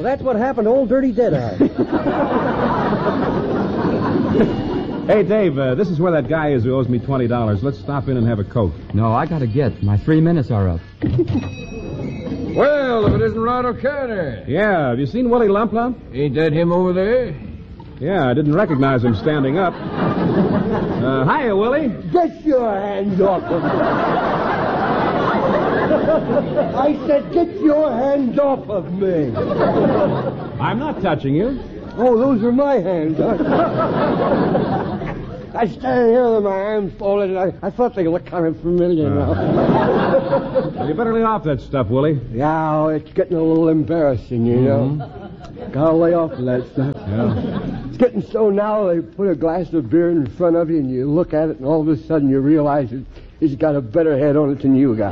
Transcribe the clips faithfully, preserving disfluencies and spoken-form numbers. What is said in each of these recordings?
that's what happened to old Dirty Deadeye. Hey, Dave, uh, this is where that guy is who owes me twenty dollars. Let's stop in and have a Coke. No, I gotta get. My three minutes are up. Well, if it isn't Rod O'Connor. Yeah, have you seen Willie Lump Lump? Ain't that him over there? Yeah, I didn't recognize him standing up. Uh, hiya, Willie. Get your hands off of me. I said, get your hands off of me. I'm not touching you. Oh, those are my hands. I stand here with my arms folded, and I, I thought they looked kind of familiar now. Well, you better lay off that stuff, Willie. Yeah, oh, it's getting a little embarrassing, you know. Mm-hmm. Gotta lay off of that stuff. Yeah. It's getting so now they put a glass of beer in front of you, and you look at it, and all of a sudden you realize it, it's got a better head on it than you got.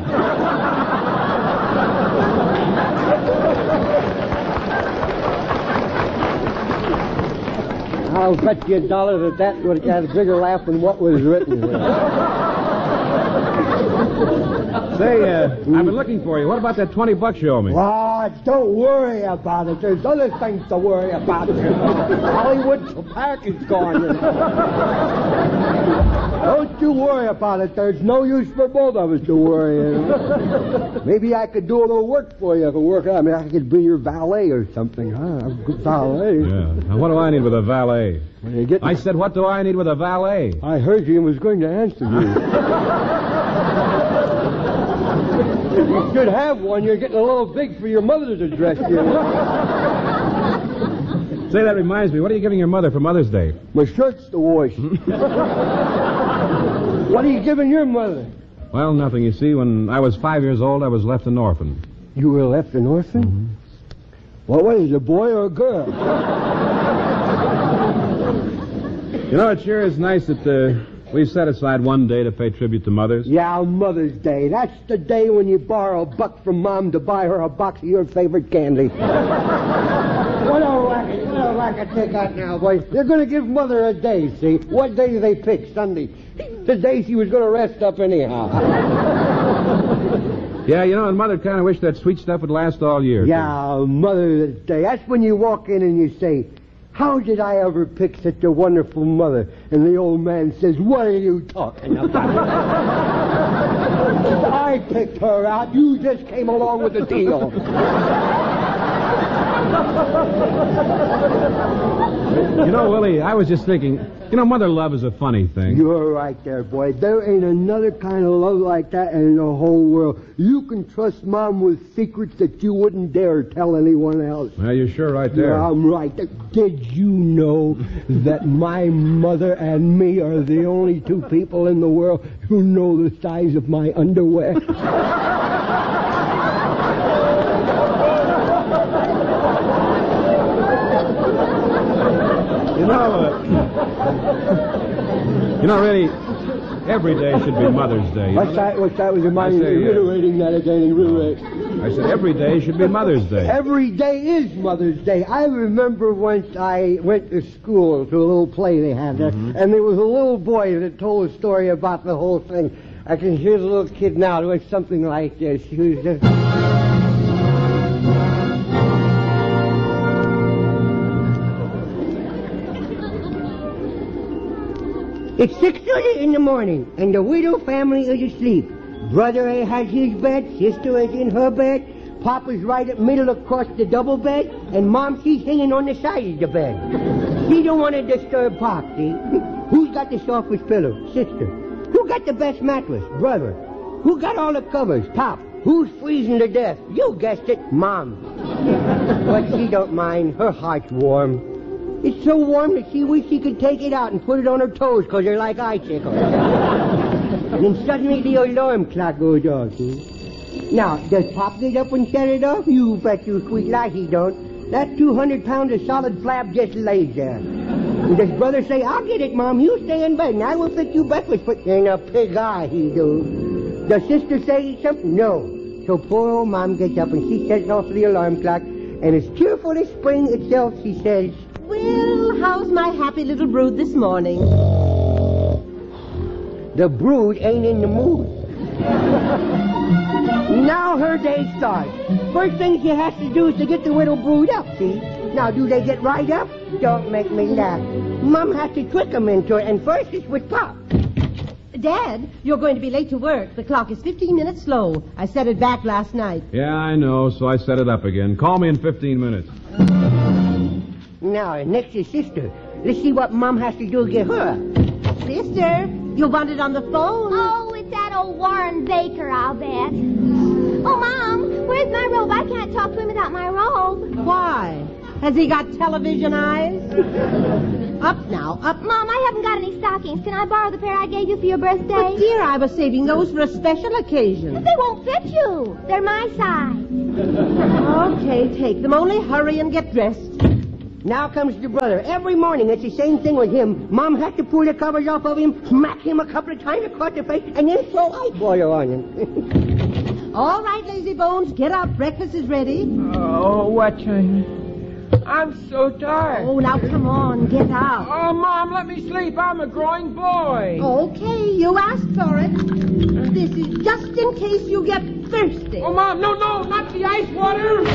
I'll bet you a dollar that that would have had a bigger laugh than what was written here. Say, uh, I've been looking for you. What about that twenty bucks you owe me? Oh, don't worry about it. There's other things to worry about. Hollywood Park is gone. You know. Don't you worry about it. There's no use for both of us to worry. You know. Maybe I could do a little work for you if it worked out. I mean, I could be your valet or something, huh? I'm a good valet. Yeah. Now, what do I need with a valet? When you get... I said, what do I need with a valet? I heard you and was going to answer you. You should have one. You're getting a little big for your mother to dress you. Say, that reminds me. What are you giving your mother for Mother's Day? My shirt's to wash. What are you giving your mother? Well, nothing. You see, when I was five years old, I was left an orphan. You were left an orphan? Mm-hmm. Well, what is it, a boy or a girl? You know, it sure is nice that uh, we've set aside one day to pay tribute to mothers. Yeah, Mother's Day. That's the day when you borrow a buck from Mom to buy her a box of your favorite candy. What a racket, what a racket they got now, boys. They're going to give Mother a day, see? What day do they pick? Sunday. The day she was going to rest up anyhow. Yeah, you know, and Mother kind of wished that sweet stuff would last all year. Yeah, too. Mother's Day. That's when you walk in and you say, how did I ever pick such a wonderful mother? And the old man says, what are you talking about? I picked her out. You just came along with the deal. You know, Willie, I was just thinking, you know, mother love is a funny thing. You're right there, boy. There ain't another kind of love like that in the whole world. You can trust Mom with secrets that you wouldn't dare tell anyone else. Well, you're sure right there. Yeah, I'm right. Did you know that my mother and me are the only two people in the world who know the size of my underwear? You know, uh, you know, really, every day should be Mother's Day. What's that? What's that? Was reminding me, reiterating that again. I said every day should be Mother's Day. Every day is Mother's Day. I remember once I went to school to a little play they had there, mm-hmm. and there was a little boy that told a story about the whole thing. I can hear the little kid now doing something like this. He was just... It's six thirty in the morning, and the widow family is asleep. Brother A has his bed, sister is in her bed, Papa's right at middle across the double bed, and Mom, she's hanging on the side of the bed. She don't want to disturb Pop, see? Who's got the softest pillow? Sister. Who got the best mattress? Brother. Who got all the covers? Pop. Who's freezing to death? You guessed it, Mom. But she don't mind. Her heart's warm. It's so warm that she wishes she could take it out and put it on her toes because they're like icicles. And then suddenly the alarm clock goes off, see? Now, does Pop get up and shut it off? You bet you sweet lie he don't. That two hundred pounds of solid flab just lays there. And does Brother say, I'll get it, Mom. You stay in bed and I will fix you breakfast for... And a pig eye he do. Does Sister say something? No. So poor old Mom gets up and she sets off the alarm clock. And as cheerful as spring itself, she says... Well, how's my happy little brood this morning? The brood ain't in the mood. Now her day starts. First thing she has to do is to get the widow brewed up, see? Now, do they get right up? Don't make me laugh. Mom has to trick them into it, and first it's with Pop. Dad, you're going to be late to work. The clock is fifteen minutes slow. I set it back last night. Yeah, I know, so I set it up again. Call me in fifteen minutes. Now, next is Sister. Let's see what Mom has to do to get her up. Sister, you want it on the phone? Oh, it's that old Warren Baker, I'll bet. Oh, Mom, where's my robe? I can't talk to him without my robe. Why? Has he got television eyes? Up now, up. Mom, I haven't got any stockings. Can I borrow the pair I gave you for your birthday? But dear, I was saving those for a special occasion. But they won't fit you. They're my size. Okay, take them. Only hurry and get dressed. Now comes the brother. Every morning it's the same thing with him. Mom has to pull the covers off of him, smack him a couple of times across the face, and then throw ice water on him. All right, lazy bones, get up. Breakfast is ready. Oh, what time? I'm so tired. Oh, now come on, get out. Oh, Mom, let me sleep. I'm a growing boy. Okay, you asked for it. This is just in case you get thirsty. Oh, Mom, no, no, not the ice water.